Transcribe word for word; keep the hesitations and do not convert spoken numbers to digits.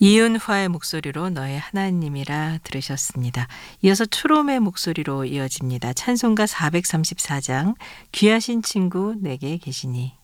이윤화의 목소리로 너의 하나님이라 들으셨습니다. 이어서 초롬의 목소리로 이어집니다. 찬송가 사백삼십사 장 귀하신 친구 내게 계시니.